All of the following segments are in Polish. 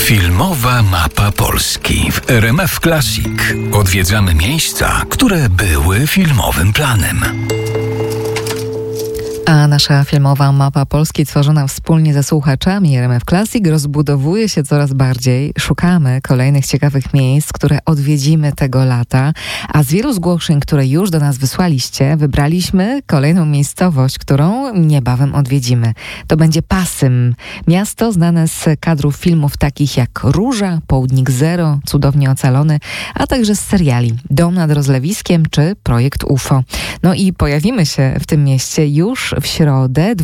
Filmowa mapa Polski w RMF Classic. Odwiedzamy miejsca, które były filmowym planem. A nasza filmowa mapa Polski, tworzona wspólnie ze słuchaczami RMF Classic, rozbudowuje się coraz bardziej. Szukamy kolejnych ciekawych miejsc, które odwiedzimy tego lata. A z wielu zgłoszeń, które już do nas wysłaliście, wybraliśmy kolejną miejscowość, którą niebawem odwiedzimy. To będzie Pasym. Miasto znane z kadrów filmów takich jak Róża, Południk Zero, Cudownie Ocalony, a także z seriali Dom nad Rozlewiskiem czy Projekt UFO. No i pojawimy się w tym mieście już w środę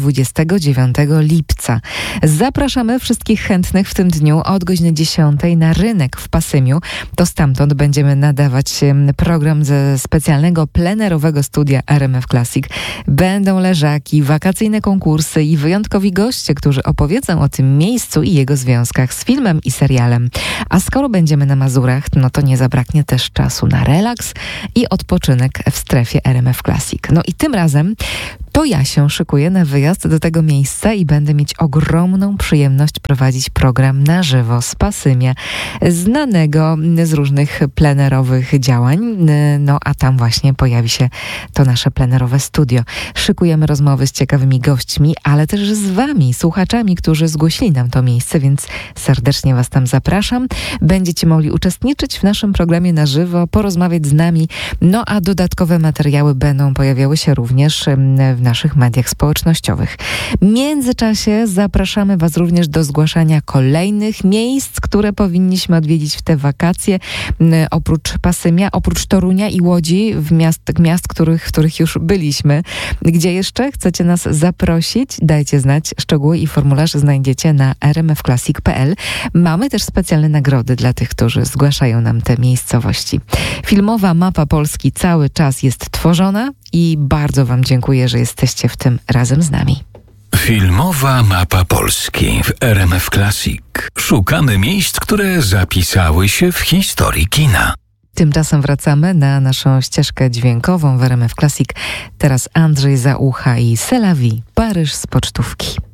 29 lipca. Zapraszamy wszystkich chętnych w tym dniu od godziny 10 na rynek w Pasymiu. To stamtąd będziemy nadawać program ze specjalnego plenerowego studia RMF Classic. Będą leżaki, wakacyjne konkursy i wyjątkowi goście, którzy opowiedzą o tym miejscu i jego związkach z filmem i serialem. A skoro będziemy na Mazurach, no to nie zabraknie też czasu na relaks i odpoczynek w strefie RMF Classic. No i tym razem to ja się szykuję na wyjazd do tego miejsca i będę mieć ogromną przyjemność prowadzić program na żywo z Pasymia, znanego z różnych plenerowych działań. No a tam właśnie pojawi się to nasze plenerowe studio. Szykujemy rozmowy z ciekawymi gośćmi, ale też z wami, słuchaczami, którzy zgłosili nam to miejsce, więc serdecznie was tam zapraszam. Będziecie mogli uczestniczyć w naszym programie na żywo, porozmawiać z nami, no a dodatkowe materiały będą pojawiały się również w naszych mediach społecznościowych. W międzyczasie zapraszamy was również do zgłaszania kolejnych miejsc, które powinniśmy odwiedzić w te wakacje. Oprócz Pasymia, oprócz Torunia i Łodzi, miast, w których już byliśmy. Gdzie jeszcze chcecie nas zaprosić? Dajcie znać. Szczegóły i formularz znajdziecie na rmfclassic.pl. Mamy też specjalne nagrody dla tych, którzy zgłaszają nam te miejscowości. Filmowa mapa Polski cały czas jest tworzona i bardzo wam dziękuję, że jesteście w tym razem z nami. Filmowa mapa Polski w RMF Classic. Szukamy miejsc, które zapisały się w historii kina. Tymczasem wracamy na naszą ścieżkę dźwiękową w RMF Classic. Teraz Andrzej Zaucha i C'est la vie, Paryż z pocztówki.